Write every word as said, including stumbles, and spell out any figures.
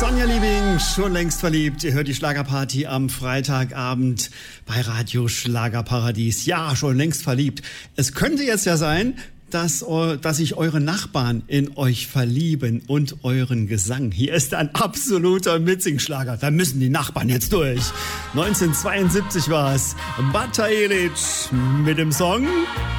Sonja Liebing, schon längst verliebt. Ihr hört die Schlagerparty am Freitagabend bei Radio Schlagerparadies. Ja, schon längst verliebt. Es könnte jetzt ja sein, dass, dass sich eure Nachbarn in euch verlieben und euren Gesang. Hier ist ein absoluter Mitsingschlager. Da müssen die Nachbarn jetzt durch. neunzehnhundertzweiundsiebzig war es. Bata Ilic mit dem Song